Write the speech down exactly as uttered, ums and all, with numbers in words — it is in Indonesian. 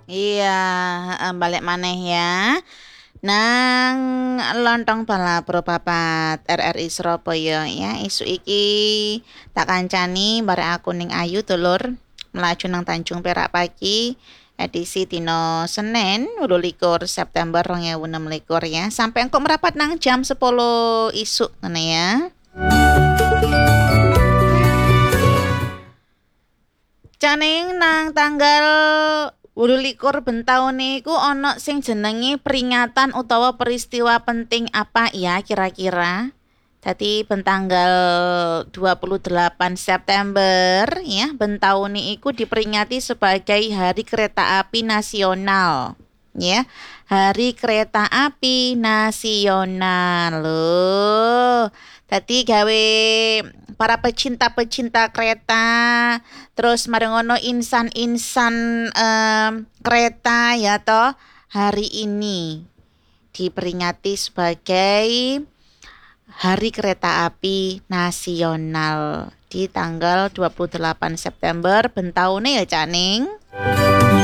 Iya, heeh, balik maneh ya. Nang lontong palabro papat R R I Surabaya ya. Isu iki tak kancani barek aku ning Ayu dulur melaju nang Tanjung Perak pagi edisi dino Senin likur September dua ribu enam belas ya. Sampai engkau merapat nang jam sepuluh isuk ngene ya. Caning nang tanggal likur bentaun niku ana sing jenenge peringatan utawa peristiwa penting apa ya kira-kira? Tadi bentanggal dua puluh delapan September ya, bentaun iku diperingati sebagai Hari Kereta Api Nasional. Ya, Hari Kereta Api Nasional. Loh. Tadi gawe para pecinta-pecinta kereta, terus mari ngono insan-insan em, kereta ya toh hari ini diperingati sebagai Hari Kereta Api Nasional di tanggal dua puluh delapan September bentaune ya Caning.